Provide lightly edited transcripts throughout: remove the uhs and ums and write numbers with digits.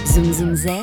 Zoom Zoom Zen,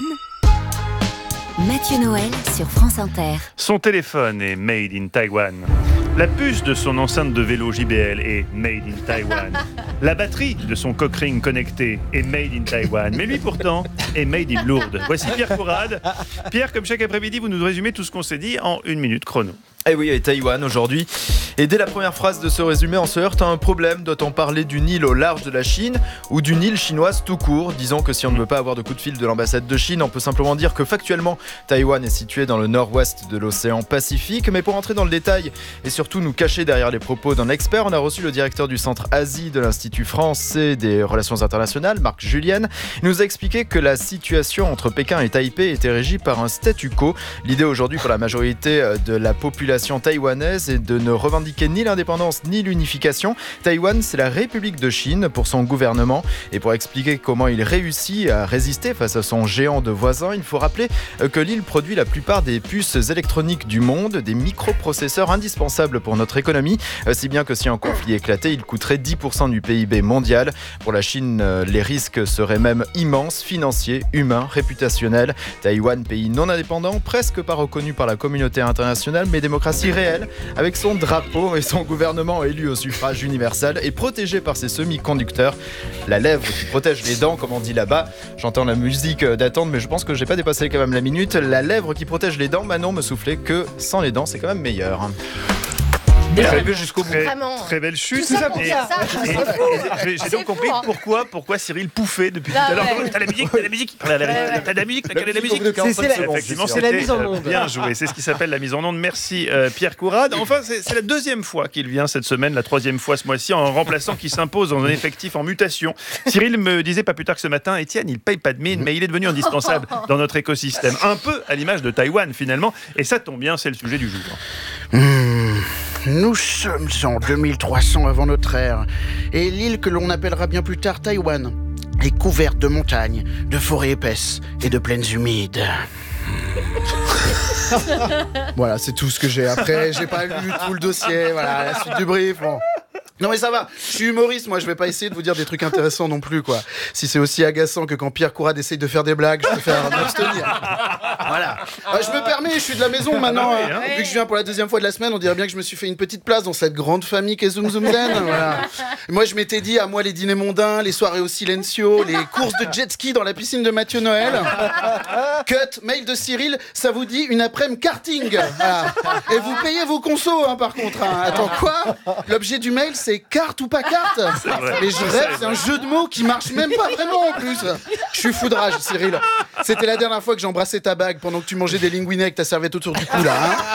Mathieu Noël sur France Inter. Son téléphone est made in Taïwan. La puce de son enceinte de vélo JBL est made in Taïwan. La batterie de son cockring connecté est made in Taïwan. Mais lui pourtant est made in Lourdes. Voici Pierre Courade. Pierre, comme chaque après-midi, vous nous résumez tout ce qu'on s'est dit en 1 minute chrono. Eh oui, et Taïwan aujourd'hui. Et dès la première phrase de ce résumé, on se heurte à un problème. Doit-on parler d'une île au large de la Chine ou d'une île chinoise tout court? Disons que si on ne veut pas avoir de coup de fil de l'ambassade de Chine, on peut simplement dire que factuellement, Taïwan est situé dans le nord-ouest de l'océan Pacifique. Mais pour entrer dans le détail et surtout nous cacher derrière les propos d'un expert, on a reçu le directeur du Centre Asie de l'Institut français des relations internationales, Marc Julienne. Il nous a expliqué que la situation entre Pékin et Taipei était régie par un statu quo. L'idée aujourd'hui pour la majorité de la population taïwanaise est de ne revendiquer ni l'indépendance ni l'unification. Taïwan, c'est la République de Chine pour son gouvernement. Et pour expliquer comment il réussit à résister face à son géant de voisin, il faut rappeler que l'île produit la plupart des puces électroniques du monde, des microprocesseurs indispensables pour notre économie, si bien que si un conflit éclatait, il coûterait 10% du PIB mondial. Pour la Chine, les risques seraient même immenses, financiers, humains, réputationnels. Taïwan, pays non indépendant, presque pas reconnu par la communauté internationale, mais démocratie réelle, avec son drapeau et son gouvernement élu au suffrage universel et protégé par ses semi-conducteurs. La lèvre qui protège les dents, comme on dit là-bas. J'entends la musique d'attente, mais je pense que j'ai pas dépassé quand même la minute. La lèvre qui protège les dents, Manon me soufflait que sans les dents, c'est quand même meilleur. Très belle jusqu'au bout. Vraiment. Très belle chute. Tout ça pour ça. J'ai donc compris pourquoi Cyril pouffait depuis tout à l'heure. T'as la musique, T'as de la musique, quelle est la musique? Effectivement, c'est la mise en onde. Bien joué, c'est ce qui s'appelle la mise en onde. Merci Pierre Courade. Enfin, c'est la deuxième fois qu'il vient cette semaine, la troisième fois ce mois-ci, en remplaçant qui s'impose dans un effectif en mutation. Cyril me disait pas plus tard que ce matin, Étienne, il paye pas de mine, mais il est devenu indispensable dans notre écosystème. Un peu à l'image de Taïwan finalement. Et ça tombe bien, c'est le sujet du jour. Nous sommes en 2300 avant notre ère, et l'île que l'on appellera bien plus tard Taïwan est couverte de montagnes, de forêts épaisses et de plaines humides. Voilà, c'est tout ce que j'ai. Après, j'ai pas lu tout le dossier, voilà, la suite du brief, bon. Non mais ça va, je suis humoriste, moi je vais pas essayer de vous dire des trucs intéressants non plus quoi. Si c'est aussi agaçant que quand Pierre Courade essaye de faire des blagues, je préfère m'abstenir. Voilà. Je me permets, je suis de la maison maintenant. Vu que je viens pour la deuxième fois de la semaine, on dirait bien que je me suis fait une petite place dans cette grande famille qu'est Zoom Zoom Zen. Voilà. Moi je m'étais dit, à moi les dîners mondains, les soirées au silencio, les courses de jet ski dans la piscine de Mathieu Noël. Cut, mail de Cyril, ça vous dit une après-midi karting. Voilà. Et vous payez vos consos par contre. Attends quoi? L'objet du mail c'est carte ou pas carte. Mais je rêve, c'est un jeu de mots qui marche même pas vraiment en plus. Je suis foudrage, Cyril. C'était la dernière fois que j'ai embrassé ta bague pendant que tu mangeais des linguinés avec ta serviette autour du cou là.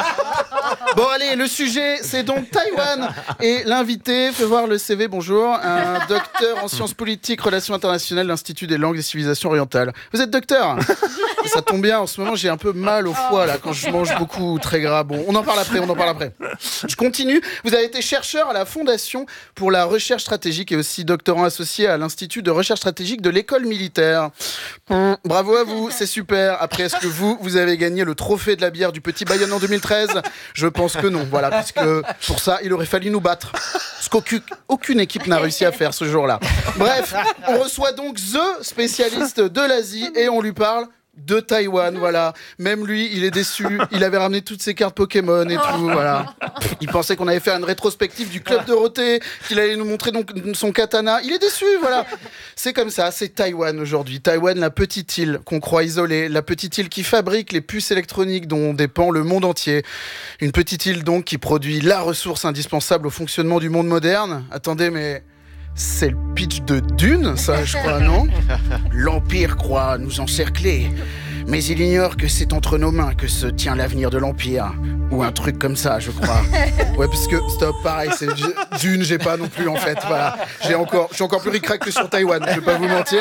Bon allez, le sujet c'est donc Taïwan. Et l'invité, fais voir le CV, bonjour. Un docteur en sciences politiques, relations internationales, l'Institut des langues et civilisations orientales. Vous êtes docteur? Ça tombe bien, en ce moment j'ai un peu mal au foie là quand je mange beaucoup très gras. Bon, on en parle après. Je continue. Vous avez été chercheur à la Fondation pour la recherche stratégique et aussi doctorant associé à l'Institut de recherche stratégique de l'école militaire. Bravo à vous, c'est super. Après, est-ce que vous avez gagné le trophée de la bière du Petit Bayonne en 2013? Je pense que non, voilà, puisque pour ça, il aurait fallu nous battre. Ce qu'aucune équipe n'a réussi à faire ce jour-là. Bref, on reçoit donc The spécialiste de l'Asie et on lui parle de Taïwan, voilà. Même lui, il est déçu. Il avait ramené toutes ses cartes Pokémon et tout, voilà. Il pensait qu'on allait faire une rétrospective du Club Dorothée, qu'il allait nous montrer donc son katana. Il est déçu, voilà. C'est comme ça, c'est Taïwan aujourd'hui. Taïwan, la petite île qu'on croit isolée, la petite île qui fabrique les puces électroniques dont dépend le monde entier. Une petite île donc qui produit la ressource indispensable au fonctionnement du monde moderne. Attendez, mais c'est le pitch de Dune, ça, je crois, non? L'Empire croit nous encercler, mais il ignore que c'est entre nos mains que se tient l'avenir de l'Empire. Ou un truc comme ça, je crois. Ouais, parce que, stop, pareil, c'est Dune, j'ai pas non plus, en fait, voilà. Je suis encore plus ric-rac que sur Taïwan, je vais pas vous mentir.